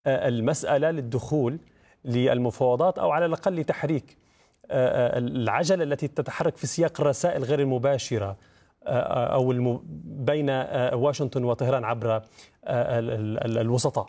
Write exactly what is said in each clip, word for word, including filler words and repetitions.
المسألة للدخول للمفاوضات أو على الأقل لتحريك العجلة التي تتحرك في سياق الرسائل غير المباشرة أو الم... بين واشنطن وطهران عبر الوسطاء.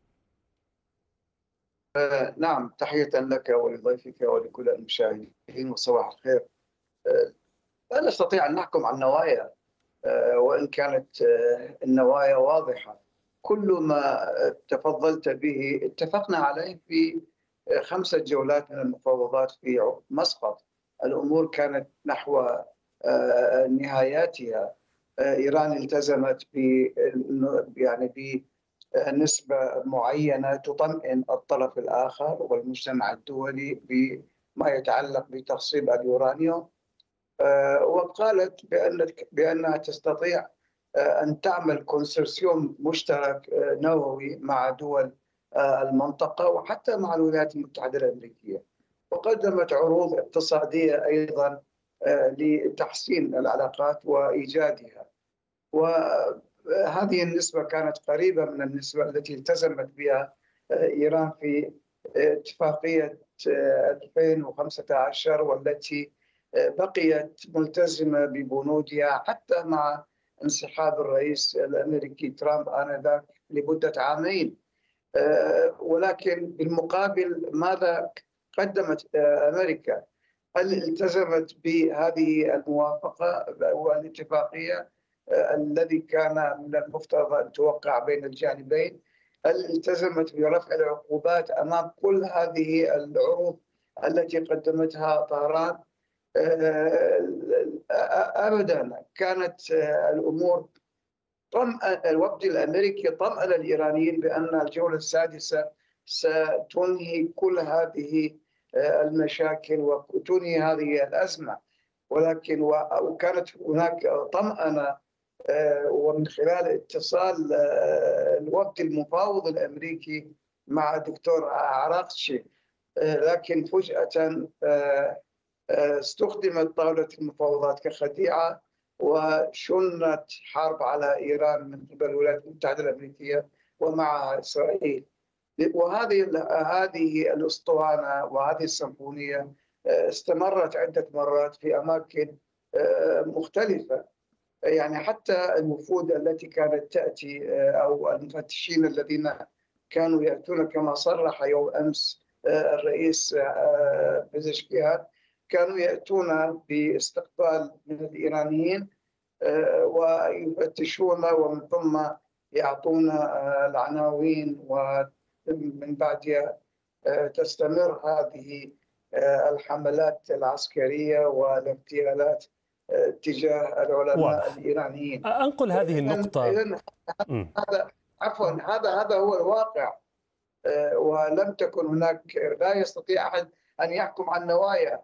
نعم، تحية لك ولضيفك ولكل المشاهدين وصباح الخير. لا نستطيع أن نحكم على النوايا وإن كانت النوايا واضحة. كل ما تفضلت به اتفقنا عليه في خمسة جولات من المفاوضات في مسقط. الأمور كانت نحو نهاياتها. إيران التزمت ب يعني بنسبة معينة تطمئن الطرف الآخر والمجتمع الدولي بما يتعلق بتخصيب اليورانيوم، وقالت بأن بأنها تستطيع أن تعمل كونسورسيوم مشترك نووي مع دول المنطقة وحتى مع الولايات المتحدة الأمريكية، وقدمت عروض اقتصادية أيضا لتحسين العلاقات وإيجادها. وهذه النسبة كانت قريبة من النسبة التي التزمت بها إيران في اتفاقية ألفين وخمسة عشر، والتي بقيت ملتزمة ببنودها حتى مع انسحاب الرئيس الأمريكي ترامب آنذاك لمدة عامين. ولكن بالمقابل ماذا قدمت أمريكا؟ هل التزمت بهذه الموافقة والاتفاقية الذي كان من المفترض أن توقع بين الجانبين؟ هل التزمت برفع العقوبات أمام كل هذه العروض التي قدمتها طهران؟ أبدا. كانت الأمور طمأن الوفد الأمريكي طمأن الإيرانيين بأن الجولة السادسة ستنهي كل هذه المشاكل وتنهي هذه الأزمة، ولكن وكانت هناك طمأنة ومن خلال اتصال الوفد المفاوض الأمريكي مع الدكتور عراقشي، لكن فجأة استخدمت طاولة المفاوضات كخديعة وشنت حرب على إيران من قبل الولايات المتحدة الأمريكية ومع إسرائيل. وهذه هذه الأسطوانة وهذه السيمفونية استمرت عدة مرات في أماكن مختلفة. يعني حتى الوفود التي كانت تأتي أو المفتشين الذين كانوا يأتون كما صرح يوم أمس الرئيس بزشكيان، كانوا يأتون باستقبال من الإيرانيين ويفتشون ومن ثم يعطون العناوين، ومن بعدها تستمر هذه الحملات العسكرية والاغتيالات تجاه العلماء واضح. الإيرانيين. أنقل هذه النقطة. هذا عفوا هذا هذا هو الواقع، ولم تكن هناك، لا يستطيع أحد أن يحكم عن نوايا.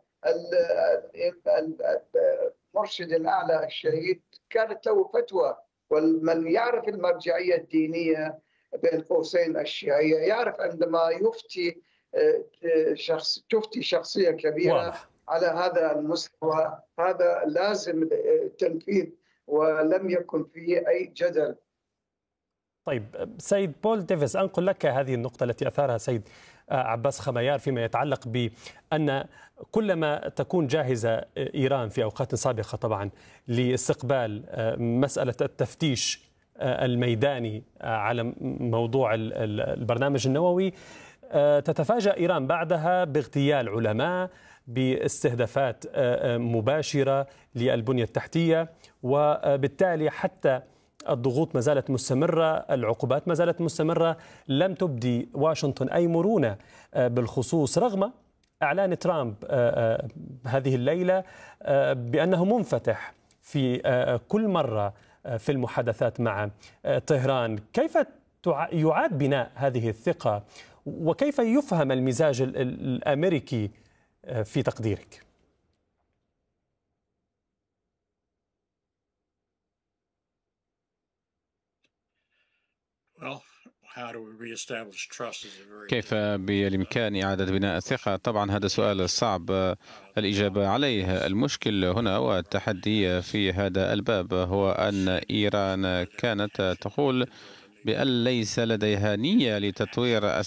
المرشد الأعلى الشهيد كانت له فتوى، ومن يعرف المرجعية الدينية بين قوسين الشيعية يعرف عندما يفتي شخص تفتي شخصية كبيرة واضح. على هذا المستوى هذا لازم التنفيذ ولم يكن فيه أي جدل. طيب سيد بول ديفيس، أنقل لك هذه النقطة التي أثارها سيد عباس خميار فيما يتعلق بأن كلما تكون جاهزة إيران في أوقات سابقة طبعا لاستقبال مسألة التفتيش الميداني على موضوع البرنامج النووي، تتفاجأ إيران بعدها باغتيال علماء، باستهدافات مباشرة للبنية التحتية، وبالتالي حتى الضغوط ما زالت مستمرة، العقوبات ما زالت مستمرة. لم تبدي واشنطن أي مرونة بالخصوص رغم إعلان ترامب هذه الليلة بأنه منفتح في كل مرة في المحادثات مع طهران. كيف يعاد بناء هذه الثقة وكيف يفهم المزاج الأمريكي في تقديرك؟ كيف بالإمكان إعادة بناء الثقة؟ طبعا هذا سؤال صعب الإجابة عليه. المشكل هنا والتحدي في هذا الباب هو أن إيران كانت تقول بأن ليس لديها نية لتطوير